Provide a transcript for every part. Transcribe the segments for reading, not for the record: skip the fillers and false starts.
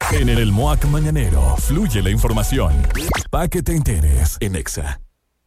En el MOAC Mañanero fluye la información. Pa' que te enteres en Exa.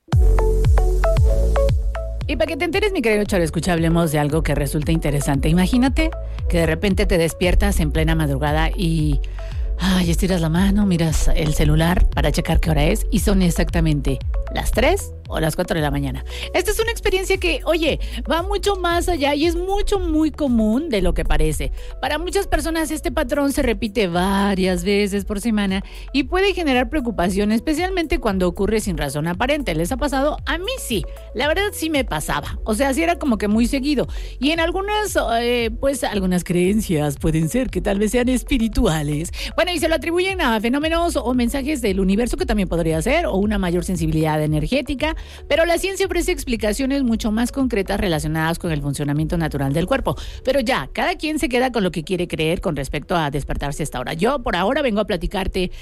Y para que te enteres, mi querido Charo, escucha, hablemos de algo que resulta interesante. Imagínate que de repente te despiertas en plena madrugada y estiras la mano, miras el celular para checar qué hora es y son exactamente las 3 o las 4 de la mañana. Esta es una experiencia que, va mucho más allá y es muy común de lo que parece. Para muchas personas este patrón se repite varias veces por semana y puede generar preocupación, especialmente cuando ocurre sin razón aparente. ¿Les ha pasado? A mí sí, la verdad sí me pasaba. O sea, sí era como que muy seguido. Y en algunas, algunas creencias pueden ser que tal vez sean espirituales. Bueno, y se lo atribuyen a fenómenos o mensajes del universo, que también podría ser, o una mayor sensibilidad energética. Pero la ciencia ofrece explicaciones mucho más concretas relacionadas con el funcionamiento natural del cuerpo. Pero ya, cada quien se queda con lo que quiere creer con respecto a despertarse a esta hora. Yo por ahora vengo a platicarte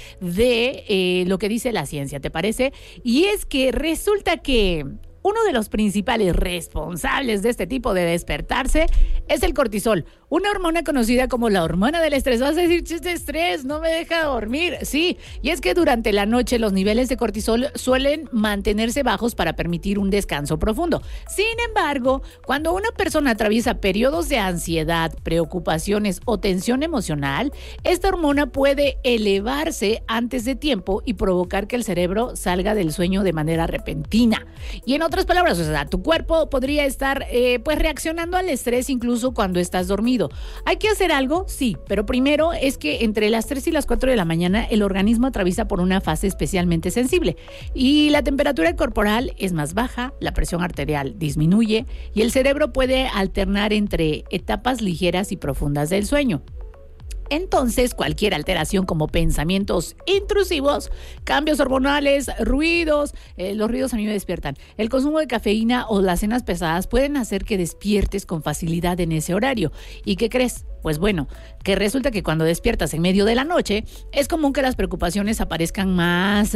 de lo que dice la ciencia, ¿te parece? Y es que resulta que uno de los principales responsables de este tipo de despertarse es el cortisol, una hormona conocida como la hormona del estrés. Vas a decir, chiste, estrés, no me deja dormir. Sí, y es que durante la noche los niveles de cortisol suelen mantenerse bajos para permitir un descanso profundo. Sin embargo, cuando una persona atraviesa periodos de ansiedad, preocupaciones o tensión emocional, esta hormona puede elevarse antes de tiempo y provocar que el cerebro salga del sueño de manera repentina. Y en otras palabras, o sea, tu cuerpo podría estar reaccionando al estrés incluso cuando estás dormido. ¿Hay que hacer algo? Sí, pero primero es que entre las 3 y las 4 de la mañana el organismo atraviesa por una fase especialmente sensible y la temperatura corporal es más baja, la presión arterial disminuye y el cerebro puede alternar entre etapas ligeras y profundas del sueño. Entonces, cualquier alteración como pensamientos intrusivos, cambios hormonales, ruidos, los ruidos a mí me despiertan, el consumo de cafeína o las cenas pesadas pueden hacer que despiertes con facilidad en ese horario. ¿Y qué crees? Pues bueno, que resulta que cuando despiertas en medio de la noche, es común que las preocupaciones aparezcan más,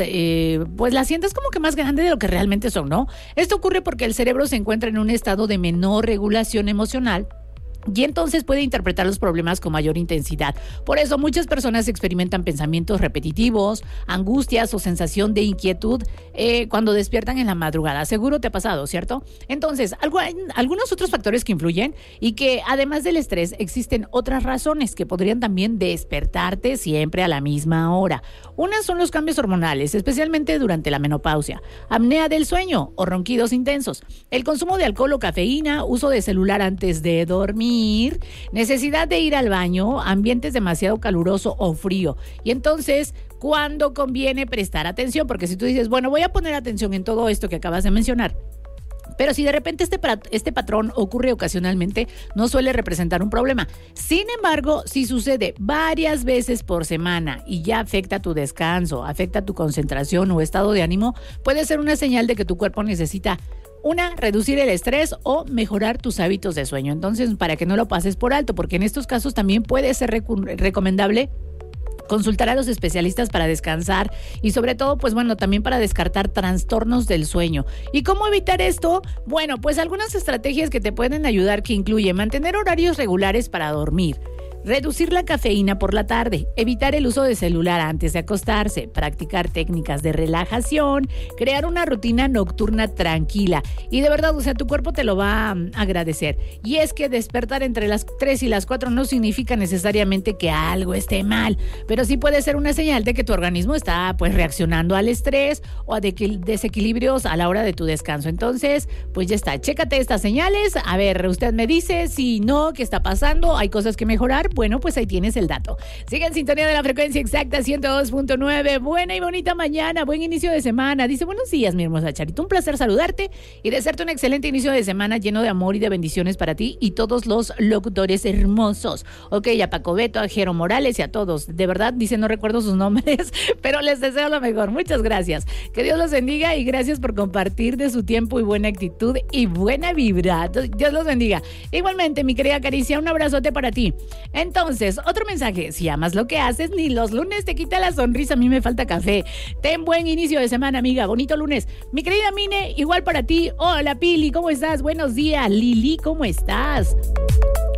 las sientes como que más grandes de lo que realmente son, ¿no? Esto ocurre porque el cerebro se encuentra en un estado de menor regulación emocional y entonces puede interpretar los problemas con mayor intensidad. Por eso muchas personas experimentan pensamientos repetitivos, angustias o sensación de inquietud cuando despiertan en la madrugada. Seguro te ha pasado, ¿cierto? Entonces, algunos otros factores que influyen y que además del estrés existen otras razones que podrían también despertarte siempre a la misma hora. Unas son los cambios hormonales, especialmente durante la menopausia, apnea del sueño o ronquidos intensos, el consumo de alcohol o cafeína, uso de celular antes de dormir, necesidad de ir al baño, ambientes demasiado caluroso o frío. Y entonces, ¿cuándo conviene prestar atención? Porque si tú dices, bueno, voy a poner atención en todo esto que acabas de mencionar, pero si de repente este patrón ocurre ocasionalmente, no suele representar un problema. Sin embargo, si sucede varias veces por semana y ya afecta tu descanso, afecta tu concentración o estado de ánimo, puede ser una señal de que tu cuerpo necesita reducir el estrés o mejorar tus hábitos de sueño. Entonces, para que no lo pases por alto, porque en estos casos también puede ser recomendable consultar a los especialistas para descansar y sobre todo, también para descartar trastornos del sueño. ¿Y cómo evitar esto? Bueno, pues algunas estrategias que te pueden ayudar, que incluyen mantener horarios regulares para dormir, reducir la cafeína por la tarde, evitar el uso de celular antes de acostarse, practicar técnicas de relajación, crear una rutina nocturna tranquila. Y de verdad, tu cuerpo te lo va a agradecer. Y es que despertar entre las 3 y las 4 no significa necesariamente que algo esté mal, pero sí puede ser una señal de que tu organismo está reaccionando al estrés o a desequilibrios a la hora de tu descanso. Entonces, ya está, chécate estas señales. A ver, usted me dice si no, qué está pasando, hay cosas que mejorar. Bueno, pues ahí tienes el dato. Sigue en sintonía de la frecuencia exacta 102.9. Buena y bonita mañana, buen inicio de semana. Dice, buenos días, mi hermosa Charito. Un placer saludarte y desearte un excelente inicio de semana lleno de amor y de bendiciones para ti y todos los locutores hermosos. Ok, a Paco Beto, a Jero Morales y a todos. De verdad, dice, no recuerdo sus nombres, pero les deseo lo mejor. Muchas gracias. Que Dios los bendiga y gracias por compartir de su tiempo y buena actitud y buena vibra. Dios los bendiga. Igualmente, mi querida Caricia, un abrazote para ti. Entonces, otro mensaje, si amas lo que haces, ni los lunes te quita la sonrisa, a mí me falta café. Ten buen inicio de semana, amiga, bonito lunes. Mi querida Mine, igual para ti. Hola, Pili, ¿cómo estás? Buenos días. Lili, ¿cómo estás?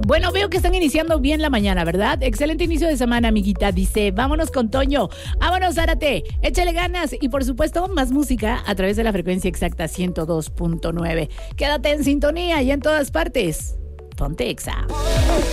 Bueno, veo que están iniciando bien la mañana, ¿verdad? Excelente inicio de semana, amiguita. Dice, vámonos con Toño, vámonos Zárate, échale ganas y por supuesto más música a través de la frecuencia exacta 102.9. Quédate en sintonía y en todas partes. Ponte Exa.